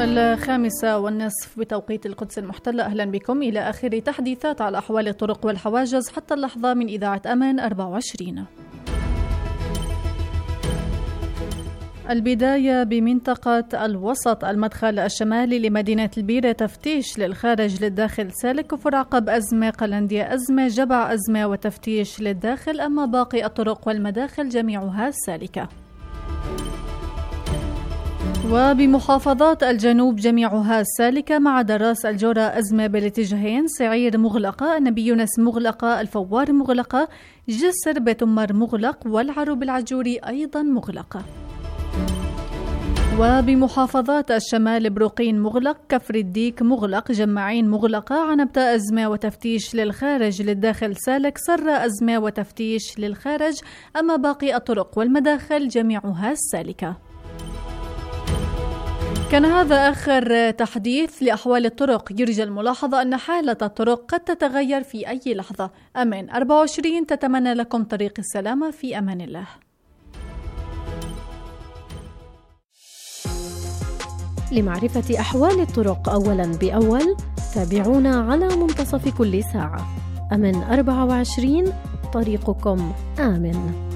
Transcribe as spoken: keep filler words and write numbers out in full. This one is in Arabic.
الخامسة والنصف بتوقيت القدس المحتلة. أهلا بكم إلى آخر تحديثات على أحوال الطرق والحواجز حتى اللحظة من إذاعة أمان أربعة وعشرين. البداية بمنطقة الوسط، المدخل الشمالي لمدينة البيرة تفتيش للخارج للداخل سالك، كفر عقب أزمة، قلندية أزمة، جبع أزمة وتفتيش للداخل، أما باقي الطرق والمداخل جميعها سالكة. وبمحافظات الجنوب جميعها سالكة مع دراس الجورة أزمة بالاتجاهين، سعير مغلقة، النبي يونس مغلقة، الفوار مغلقة، جسر بتمر مغلق، والعرب العجوري أيضا مغلقة. وبمحافظات الشمال بروقين مغلق، كفر الديك مغلق، جماعين مغلقة، عنبتة أزمة وتفتيش للخارج للداخل سالك، سرة أزمة وتفتيش للخارج، أما باقي الطرق والمداخل جميعها سالكة. كان هذا آخر تحديث لأحوال الطرق. يرجى الملاحظة أن حالة الطرق قد تتغير في أي لحظة. أمان أربعة وعشرين تتمنى لكم طريق السلامة، في أمان الله. لمعرفة أحوال الطرق أولاً بأول، تابعونا على منتصف كل ساعة. أمان أربعة وعشرين، طريقكم آمن.